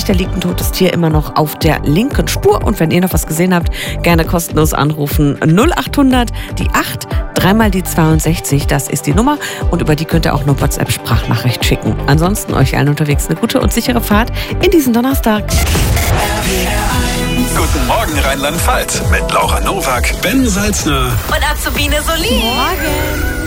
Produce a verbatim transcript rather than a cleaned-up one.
Da liegt ein totes Tier immer noch auf der linken Spur. Und wenn ihr noch was gesehen habt, gerne kostenlos anrufen. null achthundert, die acht, dreimal die zweiundsechzig, das ist die Nummer. Und über die könnt ihr auch eine WhatsApp-Sprachnachricht schicken. Ansonsten euch allen unterwegs eine gute und sichere Fahrt in diesen Donnerstag. Guten Morgen Rheinland-Pfalz mit Laura Nowak, Ben Salzner und Azubine Solin. Morgen.